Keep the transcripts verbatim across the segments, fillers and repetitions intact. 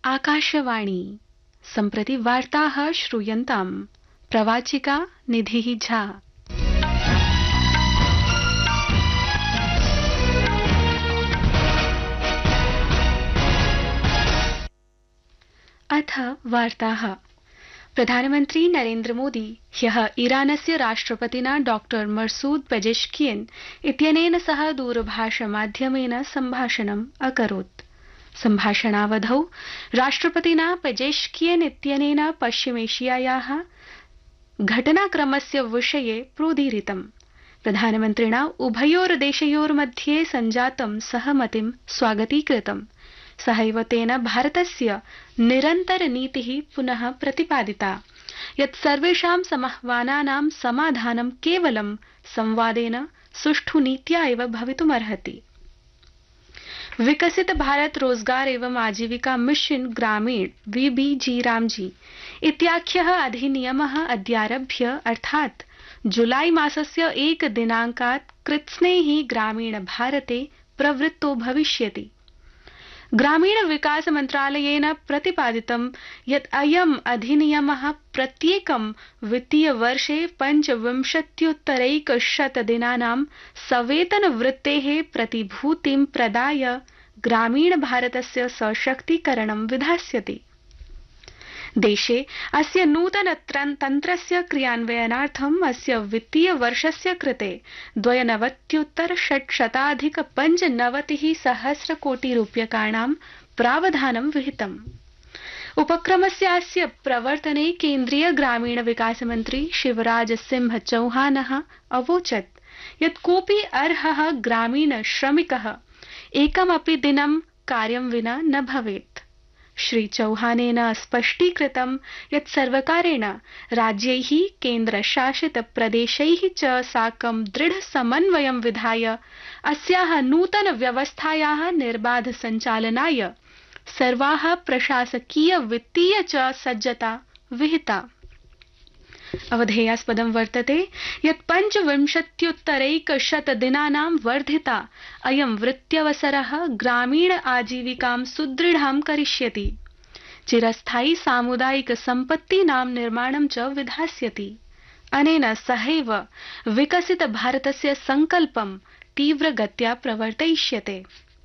आकाशवाणी सम्प्रति वार्ताः श्रूयन्ताम् प्रवाचिका निधिः झा। अथ वार्ताः। प्रधानमन्त्री नरेन्द्र मोदी ह्यः ईरानस्य राष्ट्रपतिना डॉक्टर मसूद पेजेश्कियन इत्यनेन सह दूरभाषमाध्यमेन सम्भाषणम् अकरोत्। सम्भाषणावधौ राष्ट्रपतिना पेजेश्कियन इत्यनेन पश्चिमेशियायाः घटनाक्रमस्य विषये प्रोदीरितम्। प्रधानमन्त्रिणा उभयोर्देशयोर्मध्ये सञ्जातं सहमतिं स्वागतीकृतम्। सहैव तेन भारतस्य निरन्तरनीतिः पुनः प्रतिपादिता यत् सर्वेषां समाह्वानानां समाधानं केवलं संवादेन सुष्ठु नीत्या एव भवितुमर्हति। विकसित भारत रोजगार एवं आजीविका मिशन ग्रामीण वीबीजी रामजी इत्याख्यः अधिनियमः अद्यारभ्य अर्थात् जुलाई मासस्य एक दिनाङ्कात् कृत्स्नैः ग्रामीण भारते प्रवृत्तो भविष्यति। ग्रामीण विकास मन्त्रालयेन प्रतिपादितं यत् अयम् अधिनियमः प्रत्येकं वित्तीयवर्षे पञ्चविंशत्युत्तरैकशत दिनानां सवेतनवृत्तेः प्रतिभूतिं प्रदाय ग्रामीण भारतस्य सशक्तीकरणं विधास्यति। देशे अस्य नूतन तन्त्रस्य क्रियान्वयनार्थम् अस्य वित्तीयवर्षस्य कृते द्वयनवत्युत्तर षट्शताधिक पञ्चनवतिः सहस्रकोटिरूप्यकाणां प्रावधानं विहितम्। उपक्रमस्यास्य प्रवर्तने केन्द्रीय ग्रामीण विकास मन्त्री शिवराज सिंह चौहानः अवोचत् यत् कोऽपि अर्हः ग्रामीण श्रमिकः एकमपि दिनं कार्यं विना न भवेत्। श्री चौहानेन स्पष्टीकृतं यत् सर्वकारेण राज्यैः केन्द्रशासित प्रदेशैः च साकं दृढ समन्वयं विधाय अस्याः नूतन व्यवस्थायाः निर्बाध सञ्चालनाय सर्वाः प्रशासकीय वित्तीय च सज्जता विहिता। अवधेयास्पदं वर्तते यत् पञ्चविंशत्युत्तरैकशत दिनानां वर्धिता अयं वृत्त्यवसरः ग्रामीण आजीविकां सुदृढां करिष्यति। चिरस्थायी सामुदायिक सम्पत्तीनां निर्माणं च विधास्यति। अनेन सहैव विकसित भारतस्य संकल्पं तीव्रगत्या प्रवर्तयिष्यते।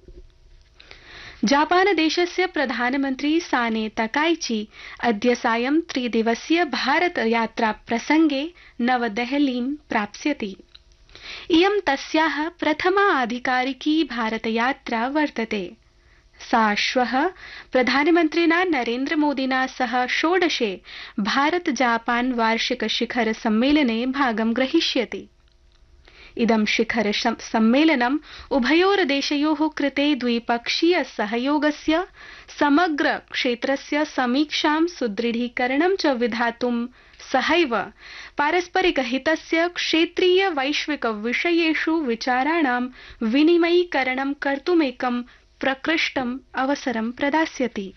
जापान देशस्य प्रधानमन्त्री साने तकाइची अद्य सायं त्रिदिवसीय भारत यात्रा प्रसंगे नवदेहलीं प्राप्स्यति। इयं तस्याः प्रथमा आधिकारिकी भारत यात्रा वर्तते। सा श्वः प्रधानमन्त्रिणा नरेन्द्र मोदिना सह षोडशे भारत जापान वार्षिक शिखर सम्मेलने भागं ग्रहीष्यति। इदं शिखर सम्मेलनम् उभयोर्देशयोः कृते द्विपक्षीय सहयोगस्य समग्र क्षेत्रस्य समीक्षां सुदृढीकरणं च विधातुं सहैव पारस्परिक हितस्य क्षेत्रीय वैश्विक विषयेषु विचाराणां विनिमयीकरणं कर्तुमेकं प्रकृष्टम् अवसरं प्रदास्यति।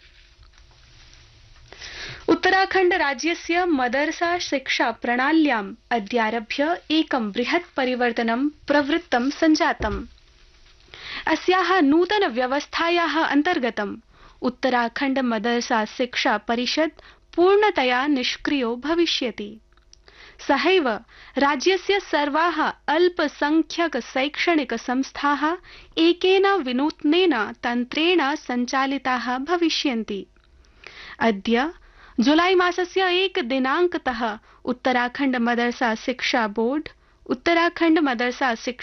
उत्तराखण्ड राज्यस्य मदरसा शिक्षा प्रणाल्याम् अद्यारभ्य एकं बृहत् परिवर्तनं प्रवृत्तं सञ्जातम्। अस्याः नूतन व्यवस्थायाः अन्तर्गतम् उत्तराखण्ड मदरसा शिक्षा परिषद पूर्णतया निष्क्रियो भविष्यति। सहैव राज्यस्य सर्वाः अल्पसंख्यक शैक्षणिक संस्थाः एकेन विनूत्नेन तन्त्रेण सञ्चालिताः भविष्यन्ति। अद्य जुलाई मासस्य एक दिनाङ्कतः उत्तराखण्ड मदरसा शिक्षा बोर्ड, उत्तराखण्ड मदरसा शिक्षा